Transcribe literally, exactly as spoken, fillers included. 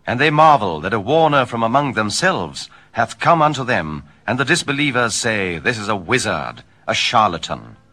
And they marvel that a warner from among themselves hath come unto them, and the disbelievers say, This is a wizard, a charlatan.